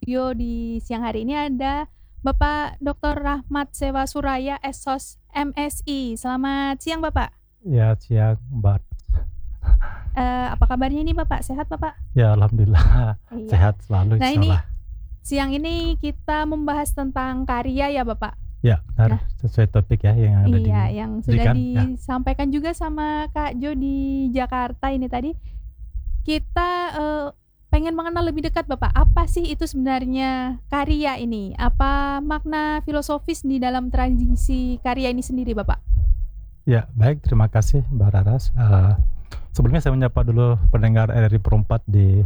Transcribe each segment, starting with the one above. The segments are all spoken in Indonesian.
studio di siang hari ini ada Bapak Dr. Rahmat Sewa Suraya, SOS MSI. Selamat siang Bapak. Ya, siang, Mbak. Apa kabarnya ini Bapak? Sehat Bapak? Ya, alhamdulillah Iya. sehat selalu, Nah insya ini Allah. siang ini kita membahas tentang karya ya Bapak. Ya, benar, Nah, sesuai topik ya yang ada iya, yang sudah diberikan. Ya, disampaikan juga sama Kak Jo di Jakarta ini tadi. Kita pengen mengenal lebih dekat Bapak. Apa sih itu sebenarnya karya ini? Apa makna filosofis di dalam tradisi karya ini sendiri Bapak? ya, baik, terima kasih Mbak Raras. Sebelumnya saya menyapa dulu pendengar RRI Perempat di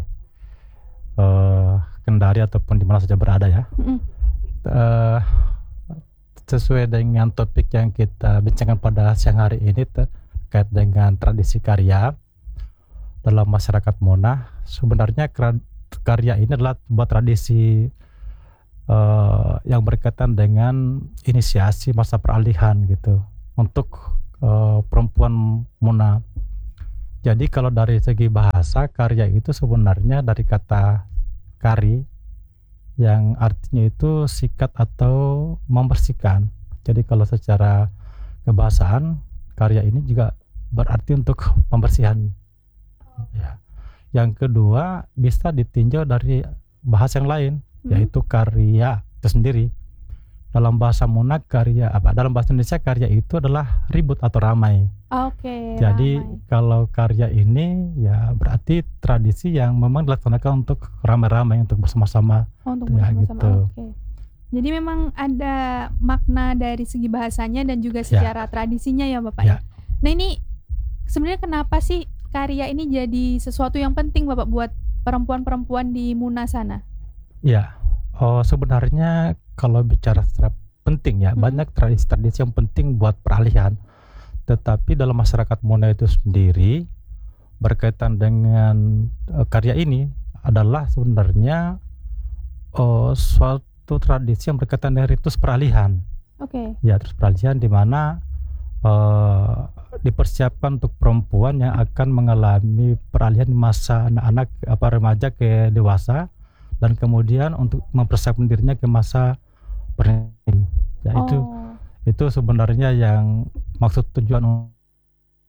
Kendari ataupun di mana saja berada ya. Mm-mm. Eh, Sesuai dengan topik yang kita bincangkan pada siang hari ini terkait dengan tradisi karya dalam masyarakat Mona. Sebenarnya karya ini adalah sebuah tradisi yang berkaitan dengan inisiasi masa peralihan gitu untuk perempuan Mona. Jadi kalau dari segi bahasa, karya itu sebenarnya dari kata kari yang artinya itu sikat atau membersihkan. Jadi kalau secara kebahasaan, karya ini juga berarti untuk pembersihan. Ya. Yang kedua bisa ditinjau dari bahasa yang lain, yaitu karya itu sendiri. Dalam bahasa Mona karya apa? Dalam bahasa Indonesia karya itu adalah ribut atau ramai. Oke, Jadi ramai. kalau karya ini ya berarti tradisi yang memang dilaksanakan untuk ramai-ramai, untuk bersama-sama. Oh, untuk Ya, bersama-sama. gitu. Oke. Jadi memang ada makna dari segi bahasanya dan juga Ya. secara tradisinya ya Bapak. Ya. Nah ini sebenarnya kenapa sih karya ini jadi sesuatu yang penting Bapak buat perempuan-perempuan di Muna sana? Ya, sebenarnya kalau bicara secara penting ya, banyak tradisi-tradisi yang penting buat peralihan. Tetapi dalam masyarakat Mona itu sendiri berkaitan dengan karya ini adalah sebenarnya suatu tradisi yang berkaitan dengan ritus peralihan. Oke. Ya, ritus peralihan di mana dipersiapkan untuk perempuan yang akan mengalami peralihan di masa anak-anak remaja ke dewasa, dan kemudian untuk mempersiapkan dirinya ke masa pernikahan. Ya, itu sebenarnya yang maksud tujuan